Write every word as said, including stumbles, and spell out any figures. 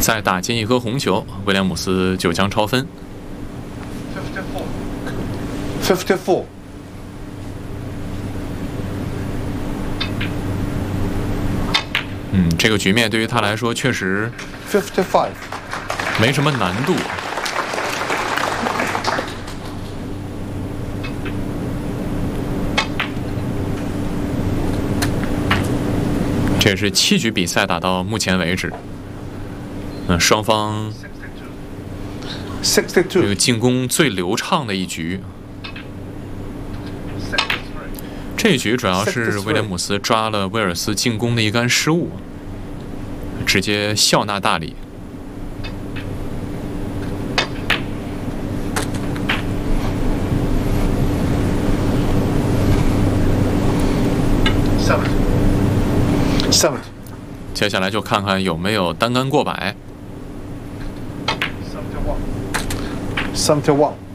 再打进一颗红球，威廉姆斯就将超分。 fifty-four。 嗯，这个局面对于他来说确实 fifty-five 没什么难度。这是七局比赛打到目前为止，嗯，双方这个进攻最流畅的一局。这一局主要是威廉姆斯抓了威尔斯进攻的一杆失误，直接笑纳大礼。 seven。 接下来就看看有没有单杆过百。 seventy-one。